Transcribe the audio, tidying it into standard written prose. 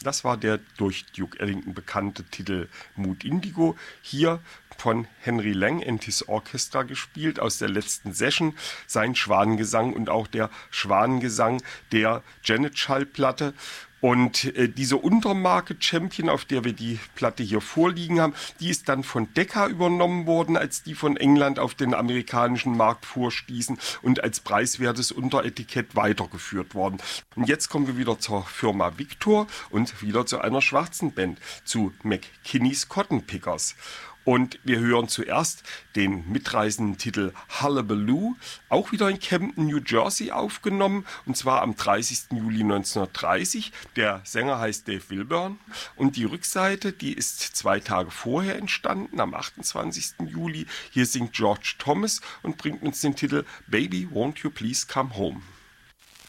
Das war der durch Duke Ellington bekannte Titel Mood Indigo. Hier von Henry Lang and His Orchestra gespielt aus der letzten Session. Sein Schwanengesang und auch der Schwanengesang der Janet-Schallplatte. Und diese Untermarke Champion, auf der wir die Platte hier vorliegen haben, die ist dann von Decca übernommen worden, als die von England auf den amerikanischen Markt vorstießen und als preiswertes Unteretikett weitergeführt worden. Und jetzt kommen wir wieder zur Firma Victor und wieder zu einer schwarzen Band, zu McKinney's Cotton Pickers. Und wir hören zuerst den mitreißenden Titel Hullabaloo, auch wieder in Camden, New Jersey aufgenommen, und zwar am 30. Juli 1930. Der Sänger heißt Dave Wilburn und die Rückseite, die ist 2 Tage vorher entstanden, am 28. Juli. Hier singt George Thomas und bringt uns den Titel Baby, Won't You Please Come Home.